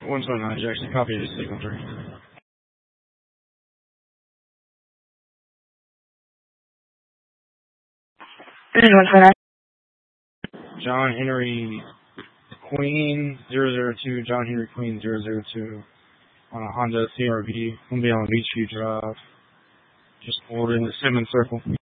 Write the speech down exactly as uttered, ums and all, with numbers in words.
one seven nine, Jackson, copy the signal three. This is one seven nine. John Henry Queen zero zero two, John Henry Queen zero zero two on a Honda C R V. I'm going to be on Beachview Drive. Just pulled in the Simmons Circle.